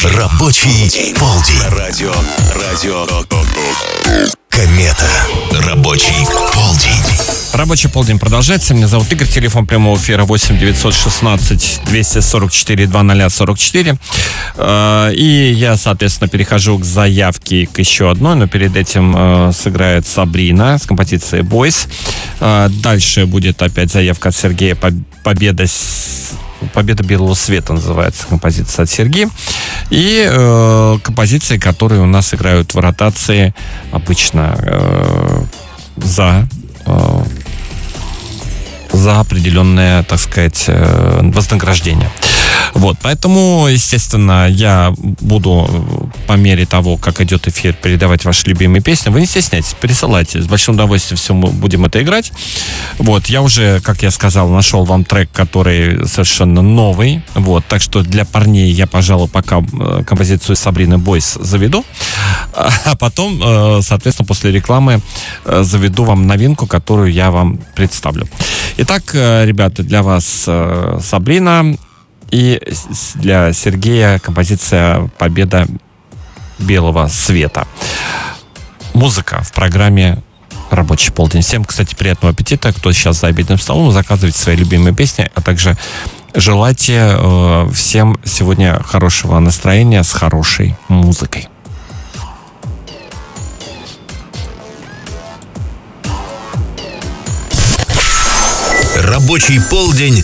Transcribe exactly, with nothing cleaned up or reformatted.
Рабочий полдень. Радио, радио, Комета. Рабочий полдень. Рабочий полдень продолжается. Меня зовут Игорь. Телефон прямого эфира восемь девятьсот шестнадцать двести сорок четыре двадцать сорок четыре. И я, соответственно, перехожу к заявке к еще одной, но перед этим сыграет Сабрина с композицией «Boys». Дальше будет опять заявка от Сергея «Победа Победа белого света» называется композиция от Сергея. И э, композиции, которые у нас играют в ротации обычно э, за, э, за определенное, так сказать, э, вознаграждение. Вот, поэтому, естественно, я буду по мере того, как идет эфир, передавать ваши любимые песни. Вы не стесняйтесь, присылайте. С большим удовольствием все мы будем это играть. Вот, я уже, как я сказал, нашел вам трек, который совершенно новый. Вот, так что для парней я, пожалуй, пока композицию Сабрины «Boys» заведу. А потом, соответственно, после рекламы заведу вам новинку, которую я вам представлю. Итак, ребята, для вас Сабрина. И для Сергея композиция «Победа белого света». Музыка в программе «Рабочий полдень». Всем, кстати, приятного аппетита. Кто сейчас за обеденным столом, заказывайте свои любимые песни, а также желайте э, всем сегодня хорошего настроения с хорошей музыкой. Рабочий полдень